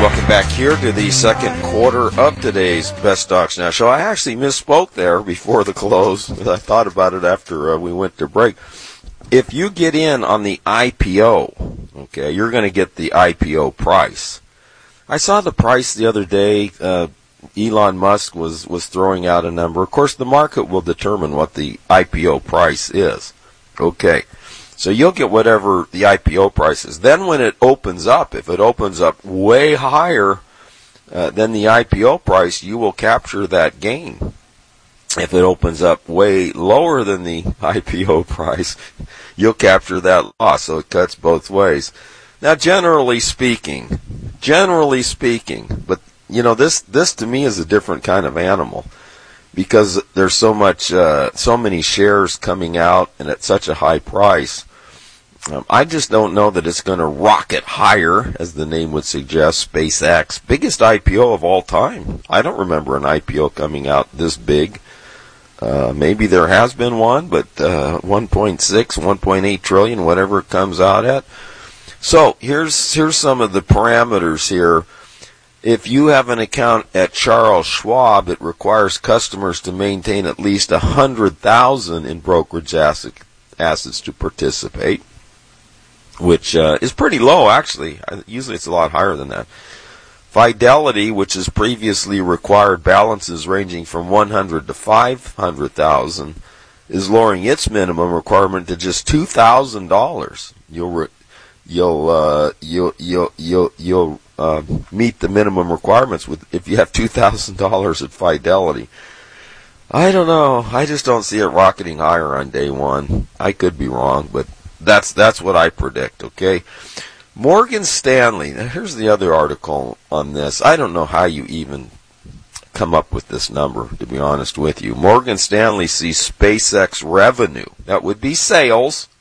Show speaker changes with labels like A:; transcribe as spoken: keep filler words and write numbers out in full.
A: welcome back here to the second quarter of today's Best Stocks Now show. I actually misspoke there before the close. I thought about it after uh, we went to break. If you get in on the I P O, okay, you're going to get the I P O price. I saw the price the other day. Uh, Elon Musk was, was throwing out a number. Of course, the market will determine what the I P O price is. Okay. So you'll get whatever the I P O price is. Then when it opens up, if it opens up way higher uh, than the I P O price, you will capture that gain. If it opens up way lower than the I P O price, you'll capture that loss. So it cuts both ways. Now, generally speaking, generally speaking, but you know, this, this to me is a different kind of animal. Because there's so much, uh, so many shares coming out and at such a high price, um, I just don't know that it's going to rocket higher, as the name would suggest. SpaceX, biggest I P O of all time. I don't remember an I P O coming out this big. Uh, maybe there has been one, but uh, one point six, one point eight trillion, whatever it comes out at. So here's here's some of the parameters here. If you have an account at Charles Schwab, it requires customers to maintain at least one hundred thousand dollars in brokerage asset, assets to participate, which uh, is pretty low, actually. Usually it's a lot higher than that. Fidelity, which has previously required balances ranging from one hundred thousand to five hundred thousand, is lowering its minimum requirement to just two thousand dollars. You'll re- you'll uh, you'll you'll you'll you'll Uh, meet the minimum requirements with if you have two thousand dollars at Fidelity. I don't know. I just don't see it rocketing higher on day one. I could be wrong, but that's that's what I predict, okay? Morgan Stanley. Now here's the other article on this. I don't know how you even come up with this number, to be honest with you. Morgan Stanley sees SpaceX revenue. That would be sales.